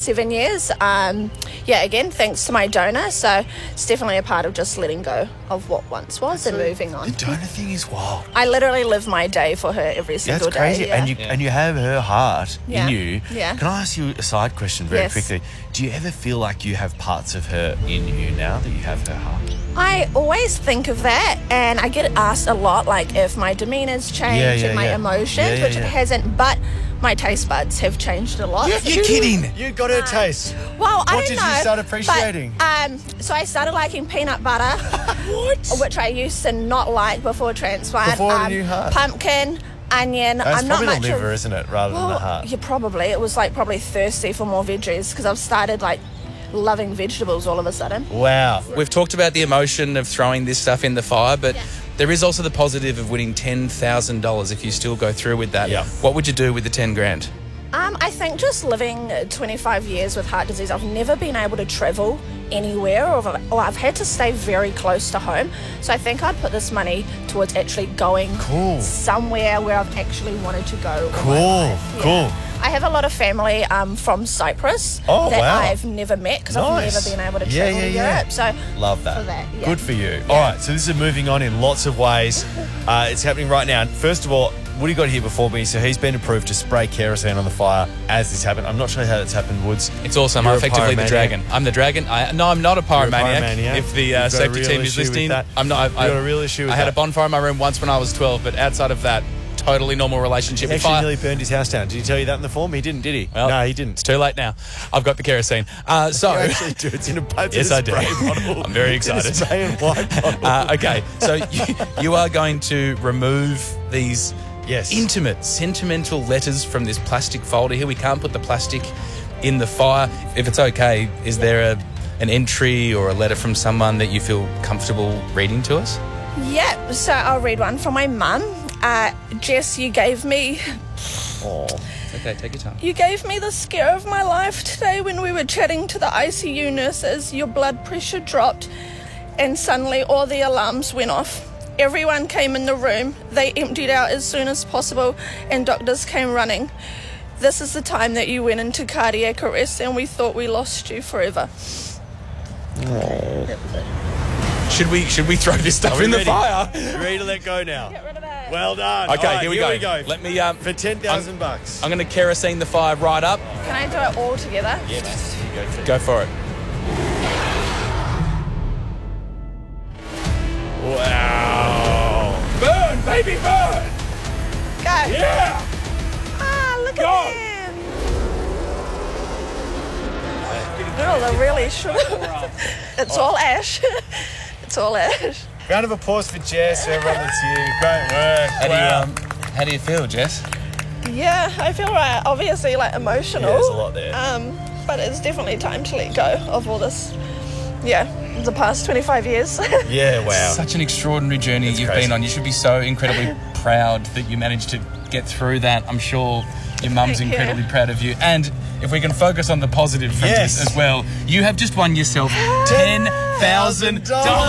7 years. Again, thanks to my donor. So it's definitely a part of just letting go of what once was and moving on. The donor thing is wild. I literally live my day for her every single That's crazy. day. Yeah. And you have her heart in you. Yeah. Can I ask you a side question very quickly? Do you ever feel like you have parts of her in you now that you have her heart? I always think of that, and I get asked a lot, like, if my demeanour's changed and my emotions, which it hasn't, but my taste buds have changed a lot. You're kidding. You got her taste. Well, I don't know. What did you start appreciating? So I started liking peanut butter. What? Which I used to not like before transplant. Before the new heart. Pumpkin, onion. It's probably the liver, isn't it, rather than the heart? Yeah, probably. It was probably thirsty for more veggies because I've started loving vegetables all of a sudden. Wow. We've talked about the emotion of throwing this stuff in the fire, but there is also the positive of winning $10,000 if you still go through with that. Yeah. What would you do with the 10 grand? I think just living 25 years with heart disease, I've never been able to travel anywhere or I've had to stay very close to home. So I think I'd put this money towards actually going somewhere where I've actually wanted to go. Cool. I have a lot of family from Cyprus that I've never met because I've never been able to travel to Europe. So love that. For that Good for you. All right, so this is moving on in lots of ways. It's happening right now. First of all, Woody got here before me, so he's been approved to spray kerosene on the fire as this happened. I'm not sure how that's happened, Woods. It's awesome. I'm effectively the dragon. I'm the dragon. No, I'm not a pyromaniac. If the safety team is listening, I'm not. You've got a real issue with I had a bonfire in my room once when I was 12, but outside of that, totally normal relationship with fire. fire. Nearly burned his house down. Did he tell you that in the form? He didn't, did he? Well, no, he didn't. It's too late now. I've got the kerosene. You actually do. It's in a yes, I do. bottle. I'm very excited. It's a spray and white bottle. Okay, so you are going to remove these Yes. intimate, sentimental letters from this plastic folder here. We can't put the plastic in the fire. If it's okay, is there an entry or a letter from someone that you feel comfortable reading to us? Yeah, so I'll read one from my mum. Jess, you gave me... Okay, take your time. You gave me the scare of my life today when we were chatting to the ICU nurses. Your blood pressure dropped and suddenly all the alarms went off. Everyone came in the room. They emptied out as soon as possible and doctors came running. This is the time that you went into cardiac arrest and we thought we lost you forever. Should we throw this stuff in the fire? You ready to let go now? Get rid of it. Well done. Okay, right, here we go. Let me for $10,000. I'm going to kerosene the fire right up. Can I do it all together? Yeah, man. Go for it. Wow. Burn, baby, burn! Go. Yeah! Look at him. Oh, they're really short. It's all ash. It's all ash. Round of applause for Jess. Everyone that's here. Great work. How do you feel, Jess? Yeah, I feel obviously emotional. Yeah, there's a lot there. But it's definitely time to let go of all this. Yeah, the past 25 years. Yeah, wow. Such an extraordinary journey you've been on. You should be so incredibly proud that you managed to get through that. I'm sure your mum's incredibly proud of you. And if we can focus on the positive from this as well, you have just won yourself $10,000.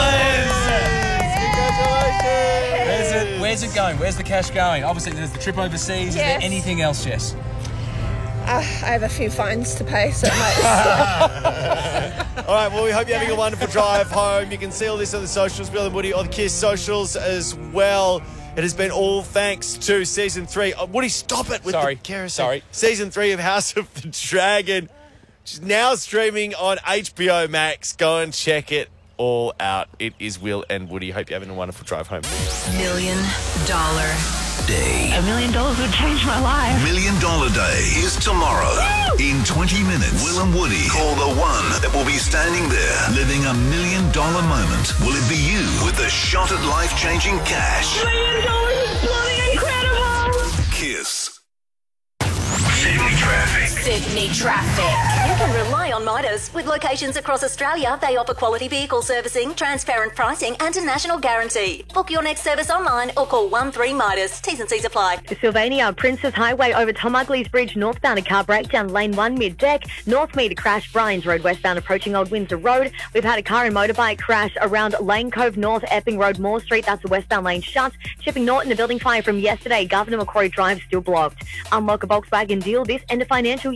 Where's it going? Where's the cash going? Obviously, there's the trip overseas. Is there anything else, Jess? I have a few fines to pay, so it might... All right, well, we hope you're having a wonderful drive home. You can see all this on the socials, Bill and Woody, on the KISS socials as well. It has been all thanks to Season 3. Woody, stop it with the kerosene. Sorry. Season 3 of House of the Dragon, which is now streaming on HBO Max. Go and check it all out. It is Will and Woody. Hope you're having a wonderful drive home. $1 million day. $1 million would change my life. $1 million day is tomorrow. Woo! In 20 minutes, Will and Woody call the one that will be standing there living $1 million moment. Will it be you with a shot at life-changing cash? $1 million is bloody incredible. KISS. Sydney traffic. Sydney traffic. You can rely on Midas. With locations across Australia, they offer quality vehicle servicing, transparent pricing and a national guarantee. Book your next service online or call 13 Midas. T's and C's apply. Sylvania, Princess Highway over Tom Ugley's Bridge, northbound a car breakdown, lane 1 mid-deck. Northmead crash, Bryans Road westbound approaching Old Windsor Road. We've had a car and motorbike crash around Lane Cove North, Epping Road, Moore Street. That's the westbound lane shut. Chipping Norton, a building fire from yesterday. Governor Macquarie Drive still blocked. Unlock a Volkswagen deal this end of financial year.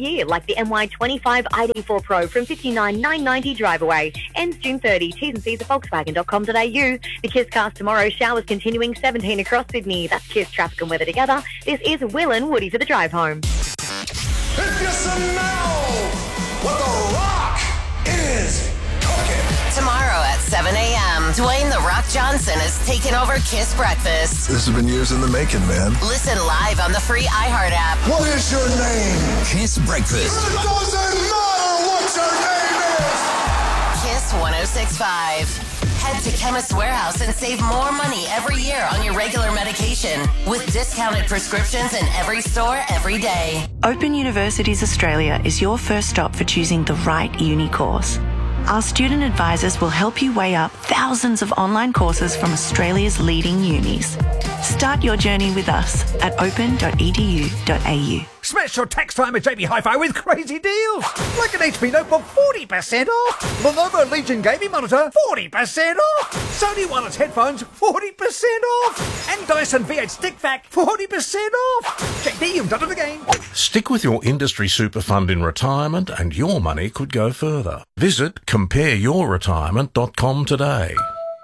year, like the MY25 ID4 Pro from $59,990 drive away. Ends June 30. T's and C's at Volkswagen.com.au. The KISS cast tomorrow. Showers continuing 17 across Sydney. That's KISS traffic and weather together. This is Will and Woody for the drive home. If you smell what The Rock is cooking. Tomorrow at 7 a.m., Dwayne The Rock Johnson is taking over KISS Breakfast. This has been years in the making, man. Listen live on the free iHeart app. What is your name? KISS Breakfast. It doesn't matter what your name is. KISS 106.5. Head to Chemist Warehouse and save more money every year on your regular medication with discounted prescriptions in every store every day. Open Universities Australia is your first stop for choosing the right uni course. Our student advisors will help you weigh up thousands of online courses from Australia's leading unis. Start your journey with us at open.edu.au. Smash your tax time at JB Hi-Fi with crazy deals. Like an HP notebook, 40% off. Lenovo Legion gaming monitor, 40% off. Sony wireless headphones, 40% off. And Dyson V8 Stick Vac, 40% off. JD, you've done it again. Stick with your industry super fund in retirement and your money could go further. Visit compareyourretirement.com today.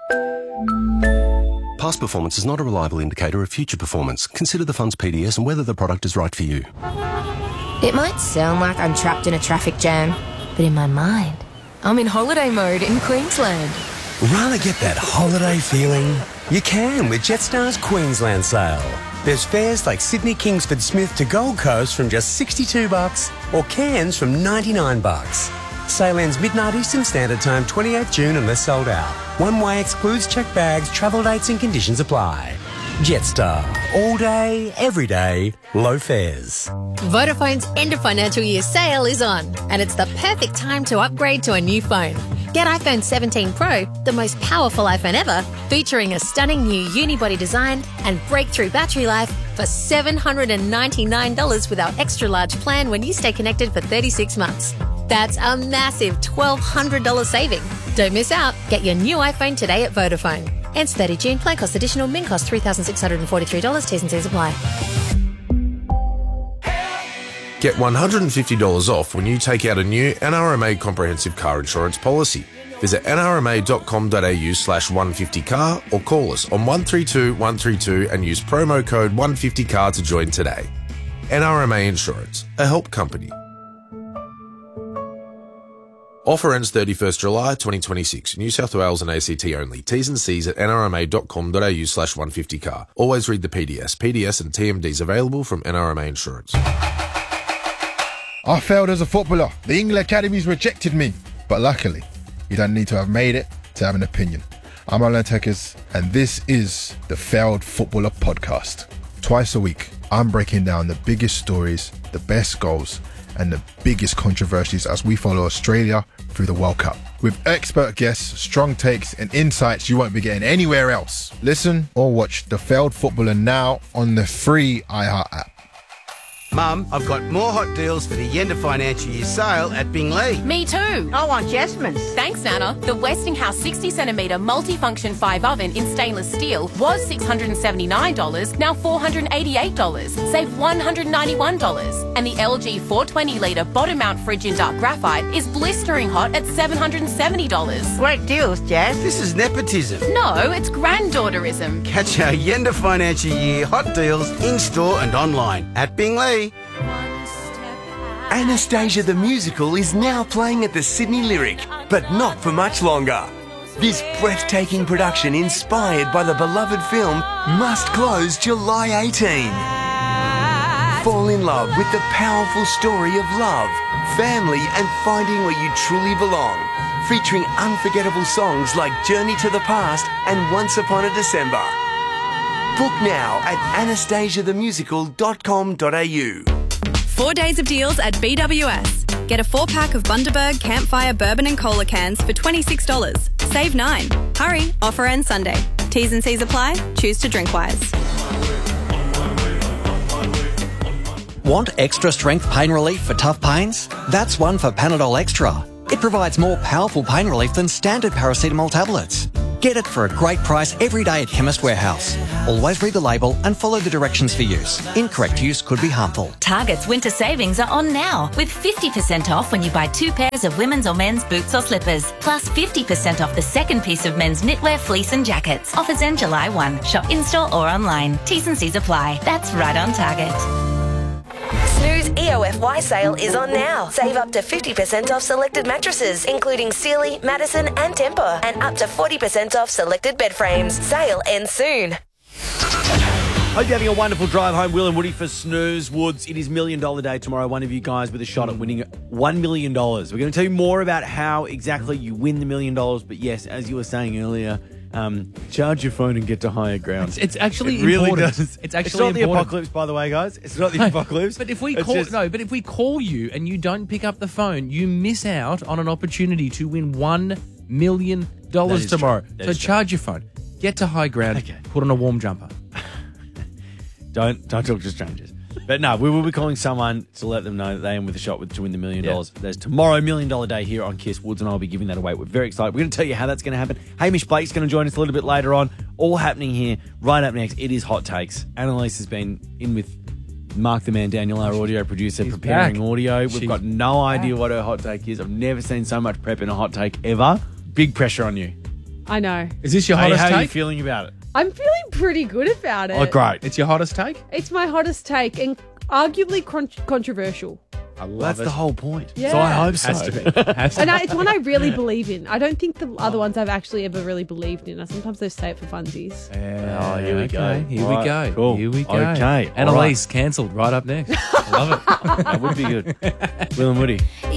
Past performance is not a reliable indicator of future performance. Consider the fund's PDS and whether the product is right for you. It might sound like I'm trapped in a traffic jam, but in my mind, I'm in holiday mode in Queensland. Rather get that holiday feeling? You can with Jetstar's Queensland sale. There's fares like Sydney Kingsford Smith to Gold Coast from just $62 or Cairns from $99. Sale ends midnight Eastern Standard Time, 28th June unless sold out. One way excludes checked bags, travel dates and conditions apply. Jetstar. All day, every day, low fares. Vodafone's end of financial year sale is on, and it's the perfect time to upgrade to a new phone. Get iPhone 17 Pro, the most powerful iPhone ever, featuring a stunning new unibody design and breakthrough battery life for $799 with our extra large plan when you stay connected for 36 months. That's a massive $1,200 saving. Don't miss out. Get your new iPhone today at Vodafone. Ends 30 June. Plan cost additional. Min cost $3,643. T's and C's apply. Get $150 off when you take out a new NRMA comprehensive car insurance policy. Visit nrma.com.au/150car or call us on 132 132 and use promo code 150car to join today. NRMA Insurance, a help company. Offer ends 31st July 2026. New South Wales and ACT only. T's and C's at nrma.com.au/150car. Always read the PDS. PDS and TMDs available from NRMA Insurance. I failed as a footballer. The England Academies rejected me. But luckily, you don't need to have made it to have an opinion. I'm Alan Tekers, and this is the Failed Footballer Podcast. Twice a week, I'm breaking down the biggest stories, the best goals, and the biggest controversies as we follow Australia through the World Cup. With expert guests, strong takes, and insights you won't be getting anywhere else. Listen or watch The Failed Footballer now on the free iHeart app. Mum, I've got more hot deals for the end of financial year sale at Bingley. Me too. I want Jasmine's. Thanks, Nana. The Westinghouse 60cm multifunction 5 oven in stainless steel was $679, now $488. Save $191. And the LG 420-litre bottom mount fridge in dark graphite is blistering hot at $770. Great deals, Jazz. This is nepotism. No, it's granddaughterism. Catch our end of financial year hot deals in-store and online at Bingley. Anastasia the Musical is now playing at the Sydney Lyric, but not for much longer. This breathtaking production inspired by the beloved film must close July 18. Fall in love with the powerful story of love, family and finding where you truly belong. Featuring unforgettable songs like Journey to the Past and Once Upon a December. Book now at anastasiathemusical.com.au. 4 days of deals at BWS. Get a 4-pack of Bundaberg Campfire Bourbon and Cola cans for $26. Save $9. Hurry, offer ends Sunday. T's and C's apply. Choose to drink wise. Want extra strength pain relief for tough pains? That's one for Panadol Extra. It provides more powerful pain relief than standard paracetamol tablets. Get it for a great price every day at Chemist Warehouse. Always read the label and follow the directions for use. Incorrect use could be harmful. Target's winter savings are on now with 50% off when you buy 2 pairs of women's or men's boots or slippers, plus 50% off the second piece of men's knitwear, fleece and jackets. Offers end July 1. Shop in-store or online. T's and C's apply. That's right on target. Snooze EOFY sale is on now. Save up to 50% off selected mattresses, including Sealy, Madison and Tempur, and up to 40% off selected bed frames. Sale ends soon. Hope you're having a wonderful drive home. Will and Woody for Snooze Woods. It is $1 Million Day tomorrow. One of you guys with a shot at winning $1 million. We're going to tell you more about how exactly you win the $1 million. But yes, as you were saying earlier, charge your phone and get to higher ground. It's actually it really important. Does. It's actually it's not important. the apocalypse, by the way, guys. It's not the apocalypse. But if we It's call just- if we call you and you don't pick up the phone, you miss out on an opportunity to win $1 million is tomorrow. true. That So is true. charge your phone, get to high ground, put on a warm jumper. Don't talk to strangers. But no, we will be calling someone to let them know that they are with a shot to win the $1 million. There's tomorrow $1 Million Day here on Kiss. Woods and I will be giving that away. We're very excited. We're going to tell you how that's going to happen. Hamish Blake's going to join us a little bit later on. All happening here right up next. It is Hot Takes. Annalise has been in with Mark the Man Daniel, our audio producer, preparing back. audio. We've She's got no idea what her hot take is. I've never seen so much prep in a hot take ever. Big pressure on you. I know. Is this your Hey, hottest how take? are you feeling about it? I'm feeling pretty good about it. Oh, great. It's your hottest take? It's my hottest take and arguably controversial. I love That's it. the whole point. Yeah. So I hope so. Has to be. Has to And be. it's one I really believe in. I don't think the other ones I've actually ever really believed in. Sometimes they say it for funsies. Yeah, Oh, here we go. Here All we go. right, cool. Here we go. Okay, all Annalise cancelled right up next. I love it. That would be good. Will and Woody.